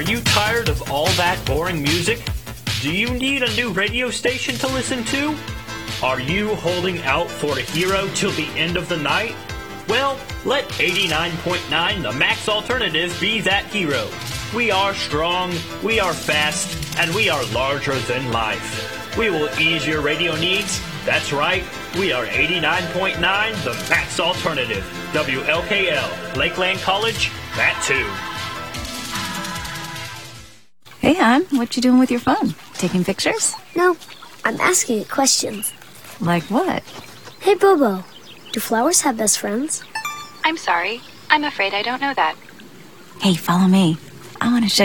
Are you tired of all that boring music? Do you need a new radio station to listen to? Are you holding out for a hero till the end of the night? Well, let 89.9 The Max Alternative be that hero. We are strong, we are fast, and we are larger than life. We will ease your radio needs. That's right, we are 89.9 The Max Alternative. WLKL, Lakeland College, that too. Hey, hon, what you doing with your phone? Taking pictures? No, I'm asking it questions. Like what? Hey, Bobo, do flowers have best friends? I'm sorry. I'm afraid I don't know that. Hey, follow me. I want to show